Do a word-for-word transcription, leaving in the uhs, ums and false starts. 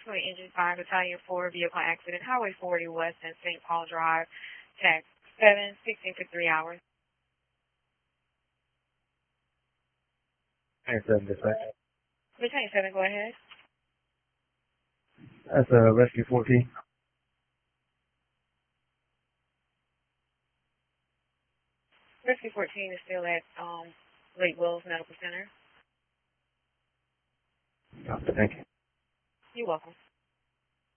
approximately Engine five, Battalion four, vehicle accident, Highway forty West and Saint Paul Drive, tax seven, sixteen for three hours. Battalion seven, dispatch. Battalion seven, go ahead. That's uh, Rescue fourteen. Rescue fourteen is still at um, Lake Wills Medical Center. Thank you. You're welcome.